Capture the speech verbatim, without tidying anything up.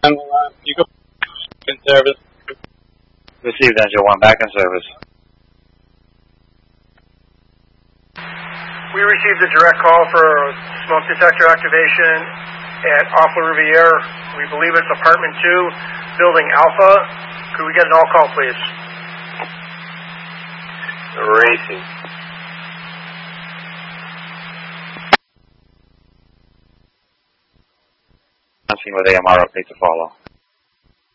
You go in service. Received, Angel one, back in service. We received a direct call for smoke detector activation at Off La Riviere. We believe it's apartment two, building Alpha. Could we get an all call, please? Racing. With A M R update to follow.